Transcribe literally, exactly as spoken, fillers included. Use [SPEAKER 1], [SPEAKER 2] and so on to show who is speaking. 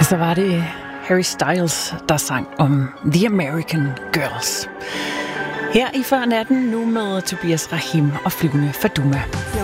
[SPEAKER 1] Så var det Harry Styles, der sang om The American Girls. Her i Før Natten, nu med Tobias Rahim og Flyvende Faduma.